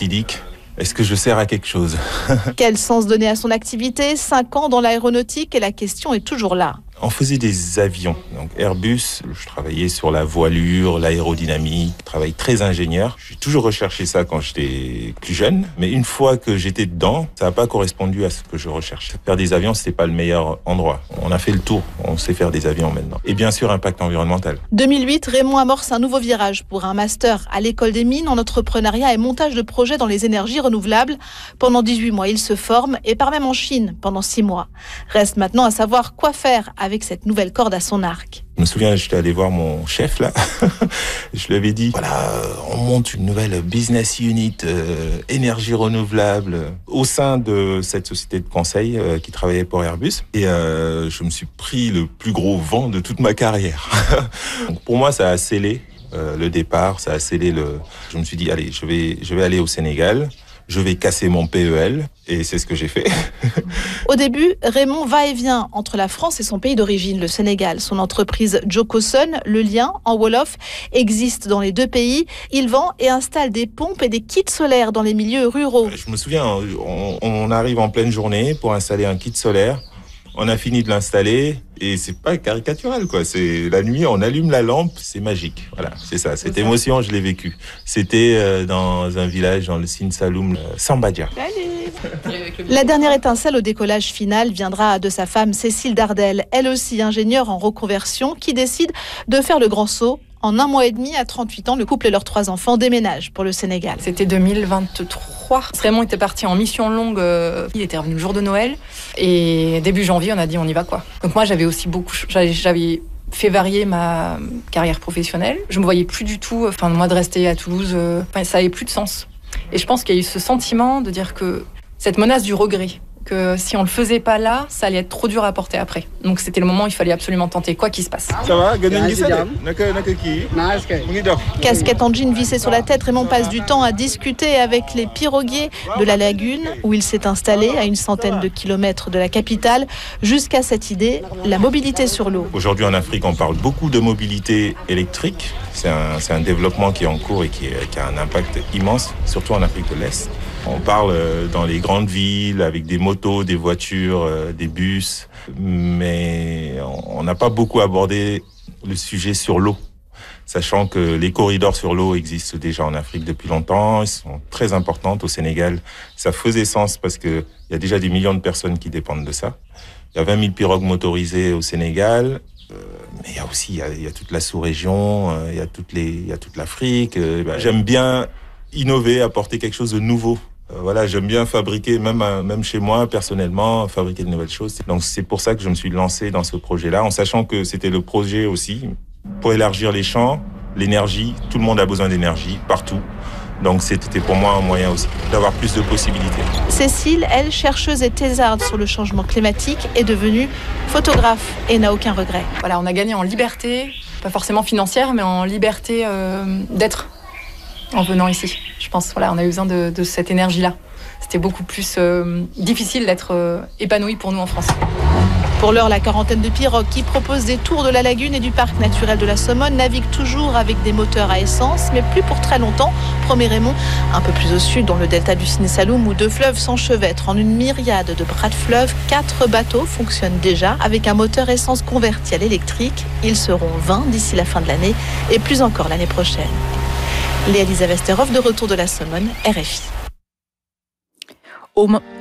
fatidique. Est-ce que je sers à quelque chose ? Quel sens donner à son activité ? 5 ans dans l'aéronautique et la question est toujours là. On faisait des avions, donc Airbus, je travaillais sur la voilure, l'aérodynamique, travail très ingénieur. J'ai toujours recherché ça quand j'étais plus jeune, mais une fois que j'étais dedans, ça n'a pas correspondu à ce que je recherchais. Faire des avions, c'était pas le meilleur endroit. On a fait le tour, on sait faire des avions maintenant. Et bien sûr, impact environnemental. 2008, Raymond amorce un nouveau virage pour un master à l'école des mines en entrepreneuriat et montage de projets dans les énergies renouvelables. Pendant 18 mois, il se forme et part même en Chine pendant 6 mois. Reste maintenant à savoir quoi faire avec cette nouvelle corde à son arc. Je me souviens, j'étais allé voir mon chef là. Je lui avais dit, voilà, on monte une nouvelle business unit énergie renouvelable au sein de cette société de conseil qui travaillait pour Airbus. Et je me suis pris le plus gros vent de toute ma carrière. Donc, pour moi, ça a scellé le départ, ça a scellé le. Je me suis dit, allez, je vais aller au Sénégal. Je vais casser mon PEL, et c'est ce que j'ai fait. Au début, Raymond va et vient entre la France et son pays d'origine, le Sénégal. Son entreprise Jocoson, le lien, en Wolof, existe dans les deux pays. Il vend et installe des pompes et des kits solaires dans les milieux ruraux. Je me souviens, on arrive en pleine journée pour installer un kit solaire. On a fini de l'installer et c'est pas caricatural, quoi. C'est la nuit, on allume la lampe, c'est magique. Voilà, c'est ça. Cette émotion, je l'ai vécue. C'était dans un village dans le Sine Saloum, Sambadia. La dernière étincelle au décollage final viendra de sa femme Cécile Dardel, elle aussi ingénieure en reconversion, qui décide de faire le grand saut. En 1 mois et demi, à 38 ans, le couple et leurs 3 enfants déménagent pour le Sénégal. C'était 2023. Raymond était parti en mission longue. Il était revenu le jour de Noël. Et début janvier, on a dit on y va, quoi. Donc moi, j'avais fait varier ma carrière professionnelle. Je me voyais plus du tout, moi, de rester à Toulouse. Ça avait plus de sens. Et je pense qu'il y a eu ce sentiment de dire que cette menace du regret, que si on le faisait pas là, ça allait être trop dur à porter après. Donc c'était le moment où il fallait absolument tenter, quoi qu'il se passe. Ça va, Casquette en jean vissée sur la tête, Raymond passe du temps à discuter avec les piroguiers de la lagune, où il s'est installé à une centaine de kilomètres de la capitale, jusqu'à cette idée, la mobilité sur l'eau. Aujourd'hui en Afrique, on parle beaucoup de mobilité électrique. C'est un développement qui est en cours et qui a un impact immense, surtout en Afrique de l'Est. On parle dans les grandes villes avec des motos, des voitures, des bus, mais on n'a pas beaucoup abordé le sujet sur l'eau, sachant que les corridors sur l'eau existent déjà en Afrique depuis longtemps, ils sont très importantes au Sénégal. Ça faisait sens parce qu'il y a déjà des millions de personnes qui dépendent de ça. Il y a 20 000 pirogues motorisées au Sénégal, mais il y a aussi il y a toute la sous-région, il y a toute l'Afrique. J'aime bien innover, apporter quelque chose de nouveau. Voilà, j'aime bien fabriquer, même chez moi, personnellement, fabriquer de nouvelles choses. Donc c'est pour ça que je me suis lancé dans ce projet-là, en sachant que c'était le projet aussi pour élargir les champs, l'énergie. Tout le monde a besoin d'énergie, partout. Donc c'était pour moi un moyen aussi d'avoir plus de possibilités. Cécile, elle, chercheuse et thésarde sur le changement climatique, est devenue photographe et n'a aucun regret. Voilà, on a gagné en liberté, pas forcément financière, mais en liberté d'être en venant ici. Je pense, on a eu besoin de cette énergie-là. C'était beaucoup plus difficile d'être épanoui pour nous en France. Pour l'heure, la quarantaine de pirogues qui proposent des tours de la lagune et du parc naturel de la Somone naviguent toujours avec des moteurs à essence, mais plus pour très longtemps, promet Raymond. Un peu plus au sud, dans le delta du Sine Saloum, où 2 fleuves s'enchevêtrent en une myriade de bras de fleuve, 4 bateaux fonctionnent déjà avec un moteur essence converti à l'électrique. Ils seront 20 d'ici la fin de l'année et plus encore l'année prochaine. Léa-Lisa Westerhoff, de retour de la Somone, RFI.